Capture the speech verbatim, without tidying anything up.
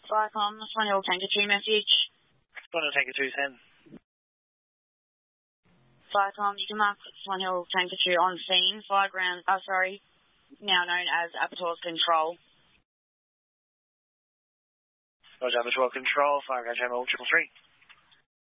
Viacom, Swan Hill Tanker two message. Swan Hill Tanker two, send. Viacom, you can mark Swan Hill Tanker two on scene. Fire ground, oh sorry, now known as Apertore's Control. Roger, Apertoire Control, fire ground channel triple three.